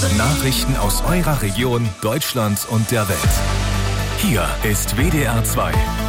Nachrichten aus eurer Region, Deutschland und der Welt. Hier ist WDR 2.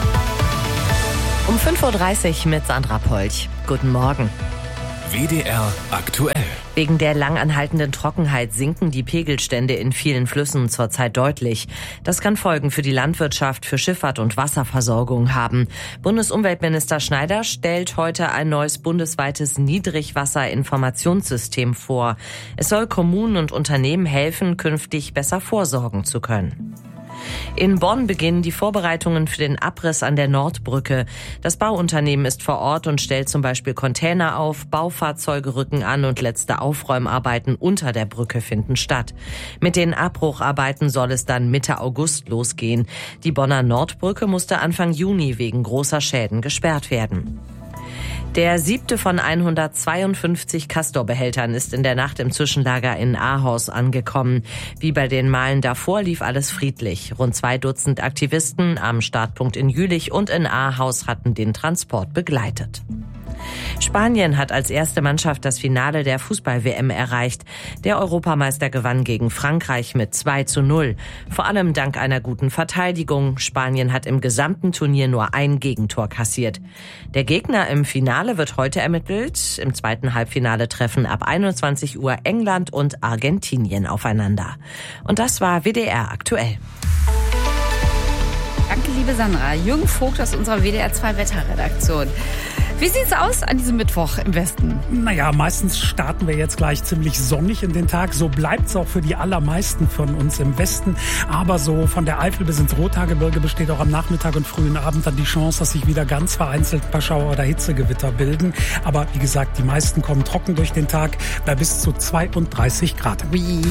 Um 5.30 Uhr mit Sandra Polch. Guten Morgen. WDR aktuell. Wegen der lang anhaltenden Trockenheit sinken die Pegelstände in vielen Flüssen zurzeit deutlich. Das kann Folgen für die Landwirtschaft, für Schifffahrt und Wasserversorgung haben. Bundesumweltminister Schneider stellt heute ein neues bundesweites Niedrigwasserinformationssystem vor. Es soll Kommunen und Unternehmen helfen, künftig besser vorsorgen zu können. In Bonn beginnen die Vorbereitungen für den Abriss an der Nordbrücke. Das Bauunternehmen ist vor Ort und stellt zum Beispiel Container auf, Baufahrzeuge rücken an und letzte Aufräumarbeiten unter der Brücke finden statt. Mit den Abbrucharbeiten soll es dann Mitte August losgehen. Die Bonner Nordbrücke musste Anfang Juni wegen großer Schäden gesperrt werden. Der 7. von 152 Castor-Behältern ist in der Nacht im Zwischenlager in Ahaus angekommen. Wie bei den Malen davor lief alles friedlich. Rund 2 Dutzend Aktivisten am Startpunkt in Jülich und in Ahaus hatten den Transport begleitet. Spanien hat als erste Mannschaft das Finale der Fußball-WM erreicht. Der Europameister gewann gegen Frankreich mit 2:0. Vor allem dank einer guten Verteidigung. Spanien hat im gesamten Turnier nur ein Gegentor kassiert. Der Gegner im Finale wird heute ermittelt. Im zweiten Halbfinale treffen ab 21 Uhr England und Argentinien aufeinander. Und das war WDR aktuell. Danke, liebe Sandra. Jürgen Vogt aus unserer WDR 2 Wetterredaktion. Wie sieht's aus an diesem Mittwoch im Westen? Naja, meistens starten wir jetzt gleich ziemlich sonnig in den Tag. So bleibt's auch für die allermeisten von uns im Westen. Aber so von der Eifel bis ins Rothaargebirge besteht auch am Nachmittag und frühen Abend dann die Chance, dass sich wieder ganz vereinzelt ein paar Schauer oder Hitzegewitter bilden. Aber wie gesagt, die meisten kommen trocken durch den Tag bei bis zu 32 Grad.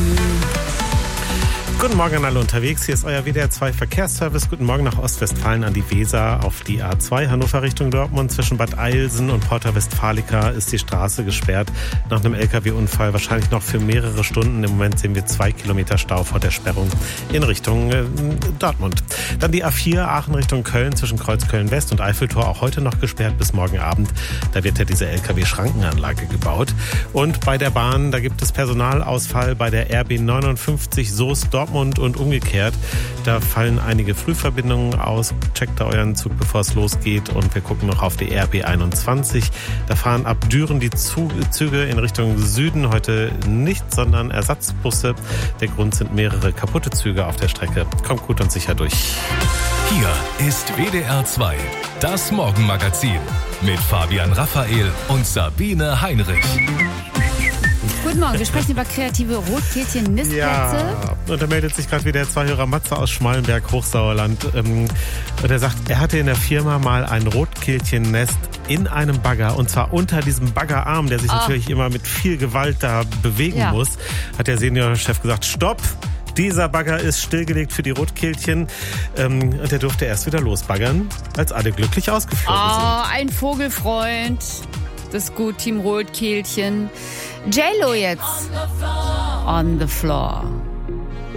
Guten Morgen an alle unterwegs. Hier ist euer WDR 2 Verkehrsservice. Guten Morgen nach Ostwestfalen an die Weser auf die A2 Hannover Richtung Dortmund. Zwischen Bad Eilsen und Porta Westfalica ist die Straße gesperrt. Nach einem LKW-Unfall wahrscheinlich noch für mehrere Stunden. Im Moment sehen wir 2 Kilometer Stau vor der Sperrung in Richtung Dortmund. Dann die A4 Aachen Richtung Köln zwischen Kreuzköln West und Eiffeltor auch heute noch gesperrt bis morgen Abend. Da wird ja diese LKW-Schrankenanlage gebaut. Und bei der Bahn, da gibt es Personalausfall bei der RB 59 Soest Dortmund und umgekehrt. Da fallen einige Frühverbindungen aus. Checkt da euren Zug, bevor es losgeht. Und wir gucken noch auf die RB 21. Da fahren ab Düren die Züge in Richtung Süden. Heute nicht, sondern Ersatzbusse. Der Grund sind mehrere kaputte Züge auf der Strecke. Kommt gut und sicher durch. Hier ist WDR 2, das Morgenmagazin mit Fabian Raphael und Sabine Heinrich. Guten Morgen, wir sprechen über kreative Rotkehlchen-Nistplätze. Ja, und da meldet sich gerade wieder der Zweihörer Matze aus Schmalenberg, Hochsauerland. Und er sagt, er hatte in der Firma mal ein Rotkehlchennest in einem Bagger. Und zwar unter diesem Baggerarm, der sich natürlich immer mit viel Gewalt da bewegen muss. Hat der Seniorchef gesagt, stopp! Dieser Bagger ist stillgelegt für die Rotkehlchen. Und er durfte erst wieder losbaggern, als alle glücklich ausgeflogen sind. Ein Vogelfreund. Das ist gut, Team Rotkehlchen. J-Lo jetzt. On the floor.